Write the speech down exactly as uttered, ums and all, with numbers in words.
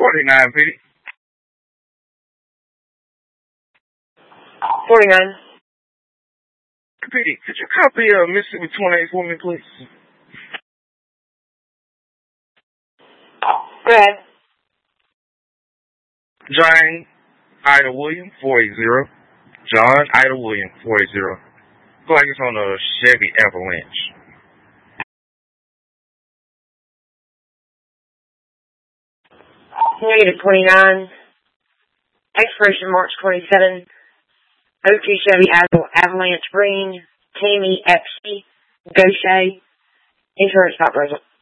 forty-nine, Petey. forty-nine. Petey, could you copy uh, Mississippi twenty-eight for me, please? Go ahead. John Ida William, four eighty. John Ida William, four eighty. Looks like it's on a Chevy Avalanche. Negative twenty-nine. Expiration March twenty-seventh. O two Chevy Avalanche Green. Tammy F C. Gaucher. Insurance not present.